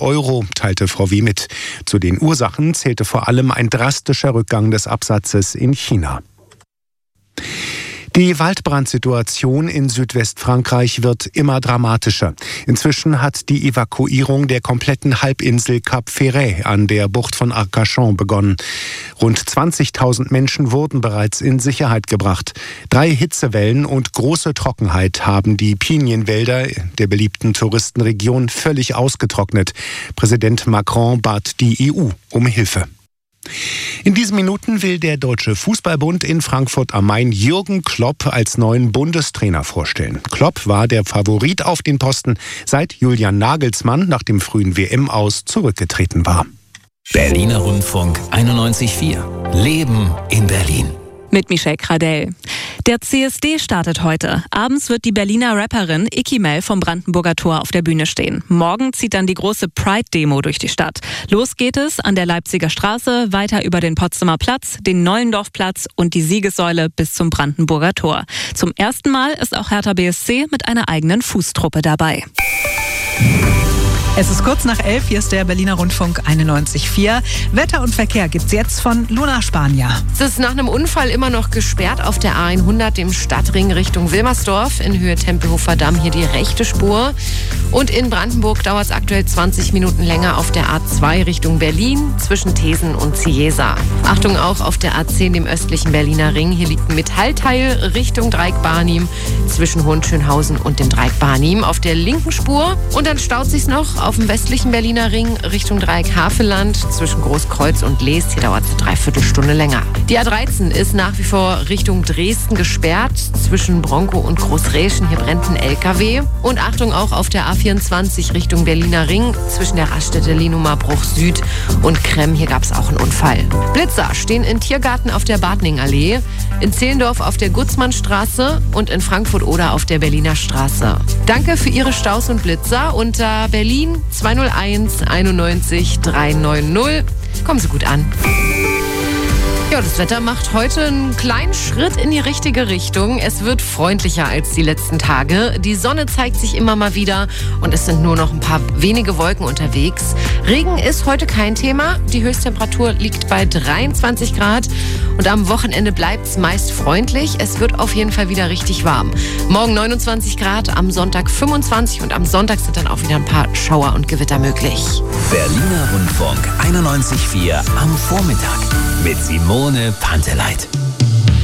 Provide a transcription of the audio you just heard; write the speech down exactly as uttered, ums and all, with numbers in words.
Euro, teilte V W mit. Zu den Ursachen zählte vor allem ein drastischer Rückgang des Absatzes in China. Die Waldbrandsituation in Südwestfrankreich wird immer dramatischer. Inzwischen hat die Evakuierung der kompletten Halbinsel Cap Ferret an der Bucht von Arcachon begonnen. Rund zwanzigtausend Menschen wurden bereits in Sicherheit gebracht. Drei Hitzewellen und große Trockenheit haben die Pinienwälder der beliebten Touristenregion völlig ausgetrocknet. Präsident Macron bat die E U um Hilfe. In diesen Minuten will der Deutsche Fußballbund in Frankfurt am Main Jürgen Klopp als neuen Bundestrainer vorstellen. Klopp war der Favorit auf den Posten, seit Julian Nagelsmann nach dem frühen W M-Aus zurückgetreten war. Berliner Rundfunk einundneunzig Komma vier. Leben in Berlin. Mit Michelle Kradell. Der C S D startet heute. Abends wird die Berliner Rapperin Icky Mel vom Brandenburger Tor auf der Bühne stehen. Morgen zieht dann die große Pride-Demo durch die Stadt. Los geht es an der Leipziger Straße, weiter über den Potsdamer Platz, den Nollendorfplatz und die Siegessäule bis zum Brandenburger Tor. Zum ersten Mal ist auch Hertha B S C mit einer eigenen Fußtruppe dabei. Es ist kurz nach elf, hier ist der Berliner Rundfunk einundneunzig Komma vier. Wetter und Verkehr gibt's jetzt von Luna Spanier. Es ist nach einem Unfall immer noch gesperrt auf der A hundert, dem Stadtring Richtung Wilmersdorf. In Höhe Tempelhofer Damm hier die rechte Spur. Und in Brandenburg dauert es aktuell zwanzig Minuten länger auf der A zwei Richtung Berlin zwischen Thesen und Ciesa. Achtung auch auf der A zehn, dem östlichen Berliner Ring. Hier liegt ein Metallteil Richtung Dreieck Barnim zwischen Hohenschönhausen und dem Dreieck Barnim auf der linken Spur. Und dann staut sich's noch auf dem westlichen Berliner Ring Richtung Dreieck Havelland zwischen Großkreuz und Leest. Hier dauert es eine Dreiviertelstunde länger. Die A dreizehn ist nach wie vor Richtung Dresden gesperrt zwischen Bronkow und Großräschen. Hier brennt ein L K W. Und Achtung auch auf der A vierundzwanzig Richtung Berliner Ring zwischen der Raststätte Lienumer Bruch Süd und Kremm. Hier gab es auch einen Unfall. Blitzer stehen in Tiergarten auf der Badningallee, in Zehlendorf auf der Gutzmannstraße und in Frankfurt-Oder auf der Berliner Straße. Danke für Ihre Staus und Blitzer unter Berlin zwei null eins einundneunzig dreihundertneunzig. Kommen Sie gut an. Ja, das Wetter macht heute einen kleinen Schritt in die richtige Richtung. Es wird freundlicher als die letzten Tage. Die Sonne zeigt sich immer mal wieder und es sind nur noch ein paar wenige Wolken unterwegs. Regen ist heute kein Thema. Die Höchsttemperatur liegt bei dreiundzwanzig Grad und am Wochenende bleibt es meist freundlich. Es wird auf jeden Fall wieder richtig warm. Morgen neunundzwanzig Grad, am Sonntag fünfundzwanzig und am Sonntag sind dann auch wieder ein paar Schauer und Gewitter möglich. Berliner Rundfunk einundneunzig Komma vier am Vormittag mit Simone Panteleit.